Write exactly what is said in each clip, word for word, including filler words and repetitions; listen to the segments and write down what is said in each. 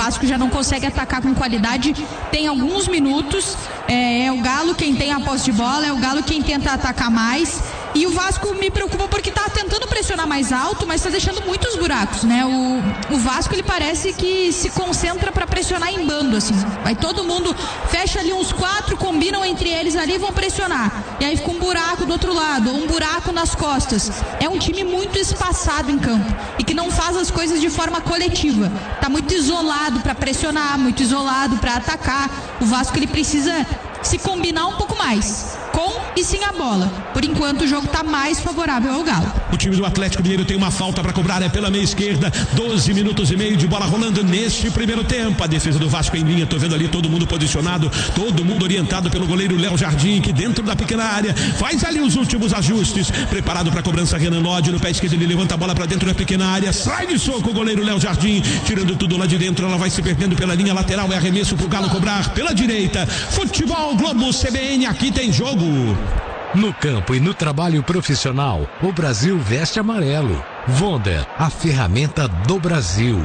Vasco já não consegue atacar com qualidade, tem alguns minutos, é, é o Galo quem tem a posse de bola, é o Galo quem tenta atacar mais. E o Vasco me preocupa porque tá tentando pressionar mais alto, mas tá deixando muitos buracos, né? O, o Vasco, ele parece que se concentra para pressionar em bando, assim. Vai todo mundo, fecha ali uns quatro, combinam entre eles ali e vão pressionar. E aí fica um buraco do outro lado, ou um buraco nas costas. É um time muito espaçado em campo e que não faz as coisas de forma coletiva. Tá muito isolado para pressionar, muito isolado para atacar. O Vasco, ele precisa se combinar um pouco mais, com e sem a bola. Por enquanto o jogo está mais favorável ao Galo. O time do Atlético Mineiro tem uma falta para cobrar, é pela meia esquerda. doze minutos e meio de bola rolando neste primeiro tempo. A defesa do Vasco em linha, tô vendo ali todo mundo posicionado, todo mundo orientado pelo goleiro Léo Jardim, que dentro da pequena área faz ali os últimos ajustes. Preparado para a cobrança, Renan Lodge no pé esquerdo, ele levanta a bola para dentro da pequena área, sai de soco o goleiro Léo Jardim, tirando tudo lá de dentro. Ela vai se perdendo pela linha lateral, é arremesso pro Galo cobrar pela direita. Futebol Globo C B N, aqui tem jogo. No campo e no trabalho profissional, o Brasil veste amarelo. Wonder, a ferramenta do Brasil.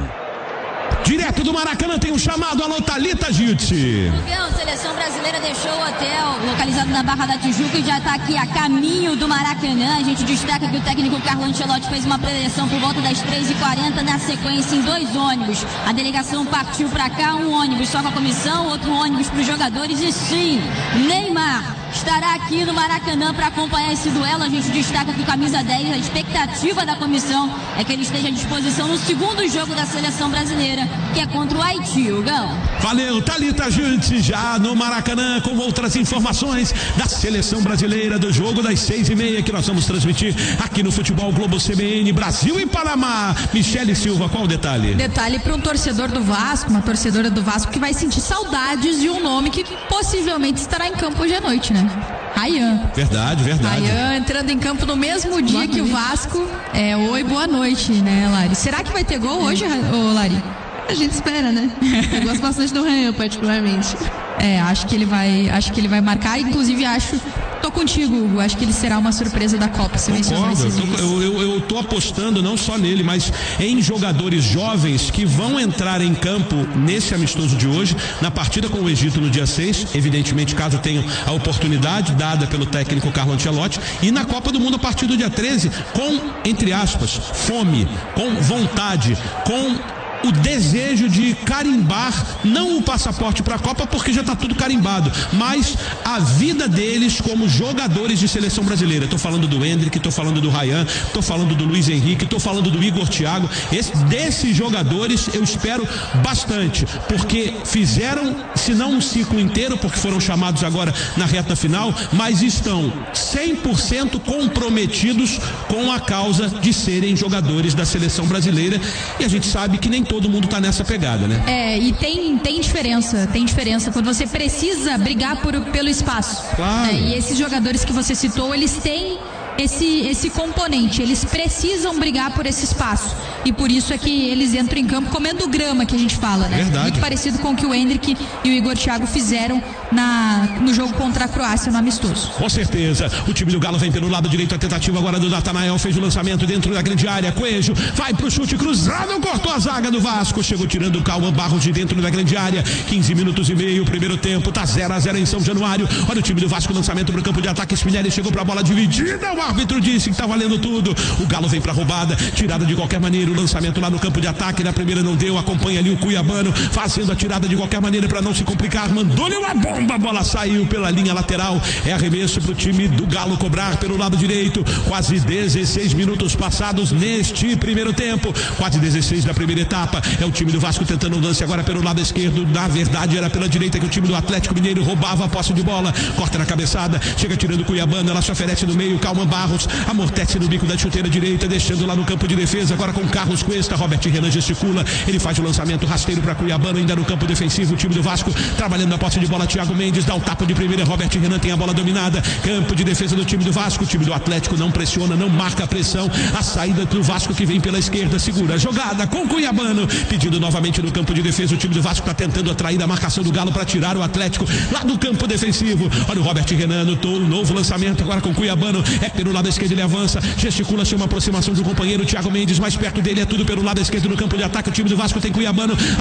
Direto do Maracanã tem um chamado, alô Thalita Gilti. A seleção brasileira deixou o hotel localizado na Barra da Tijuca e já está aqui a caminho do Maracanã. A gente destaca que o técnico Carlo Ancelotti fez uma preleção por volta das três e quarenta, na sequência em dois ônibus. A delegação partiu para cá, um ônibus só com a comissão, outro ônibus para os jogadores e sim, Neymar estará aqui no Maracanã para acompanhar esse duelo. A gente destaca que o camisa dez, a expectativa da comissão é que ele esteja à disposição no segundo jogo da seleção brasileira, que é contra o Haiti, o Gão. Valeu, Thalita Gilti, já no Maracanã com outras informações da seleção brasileira, do jogo das seis e meia que nós vamos transmitir aqui no Futebol Globo C B N, Brasil e Panamá. Michele Silva, qual o detalhe? Detalhe para um torcedor do Vasco, uma torcedora do Vasco que vai sentir saudades de um nome que possivelmente estará em campo hoje à noite, né? Rayan. Verdade, verdade. Rayan entrando em campo no mesmo dia que o Vasco. É, oi, boa noite, né, Lari? Será que vai ter gol hoje, ô, Lari? A gente espera, né? Eu gosto bastante do Rayan, particularmente. É, acho que ele vai, acho que ele vai marcar, inclusive acho, tô contigo, Hugo, acho que ele será uma surpresa da Copa, se mencionou esses dias. Eu, eu, eu tô apostando não só nele, mas em jogadores jovens que vão entrar em campo nesse amistoso de hoje, na partida com o Egito no dia seis, evidentemente caso tenham a oportunidade dada pelo técnico Carlo Ancelotti, e na Copa do Mundo a partir do dia treze, com, entre aspas, fome, com vontade, com o desejo de carimbar, não o passaporte para a Copa, porque já está tudo carimbado, mas a vida deles como jogadores de seleção brasileira. Estou falando do Endrick, estou falando do Rayan, estou falando do Luiz Henrique, estou falando do Igor Thiago. Esse, desses jogadores eu espero bastante, porque fizeram, se não um ciclo inteiro, porque foram chamados agora na reta final, mas estão cem por cento comprometidos com a causa de serem jogadores da seleção brasileira, e a gente sabe que nem todo mundo tá nessa pegada, né? É, e tem, tem diferença, tem diferença quando você precisa brigar por, pelo espaço. Claro. É, e esses jogadores que você citou, eles têm esse, esse componente, eles precisam brigar por esse espaço. E por isso é que eles entram em campo comendo grama, que a gente fala, né? Verdade. Muito parecido com o que o Endrick e o Igor Thiago fizeram na, no jogo contra a Croácia, no amistoso. Com certeza, o time do Galo vem pelo lado direito, a tentativa agora do Natanael, fez o lançamento dentro da grande área, Coelho vai pro chute cruzado, cortou a zaga do Vasco, chegou tirando o Cauã Barros de dentro da grande área, quinze minutos e meio, primeiro tempo, tá zero a zero em São Januário. Olha o time do Vasco, lançamento pro campo de ataque, Spinelli chegou pra bola dividida, o árbitro disse que tá valendo tudo, o Galo vem pra roubada, tirada de qualquer maneira, o lançamento lá no campo de ataque, na primeira não deu, acompanha ali o Cuiabano, fazendo a tirada de qualquer maneira pra não se complicar, mandou-lhe uma bomba, a bola saiu pela linha lateral, é arremesso pro time do Galo cobrar pelo lado direito, quase dezesseis minutos passados neste primeiro tempo, quase dezesseis da primeira etapa, é o time do Vasco tentando o lance agora pelo lado esquerdo, na verdade era pela direita que o time do Atlético Mineiro roubava a posse de bola, corta na cabeçada, chega tirando o Cuiabano, ela se oferece no meio, Calma Barros, amortece no bico da chuteira direita, deixando lá no campo de defesa, agora com Carlos Cuesta, Robert Renan gesticula, ele faz o lançamento rasteiro para Cuiabano, ainda no campo defensivo, o time do Vasco trabalhando na posse de bola, Thiago Mendes dá o tapa de primeira, Robert Renan tem a bola dominada, campo de defesa do time do Vasco, o time do Atlético não pressiona, não marca a pressão, a saída do Vasco que vem pela esquerda, segura a jogada com Cuiabano, pedindo novamente no campo de defesa, o time do Vasco está tentando atrair a marcação do Galo para tirar o Atlético lá do campo defensivo, olha o Robert Renan no touro, novo lançamento agora com Cuiabano, é pelo lado esquerdo, ele avança, gesticula-se uma aproximação de um companheiro, Thiago Mendes mais perto dele, é tudo pelo lado esquerdo no campo de ataque, o time do Vasco tem Cuiabano,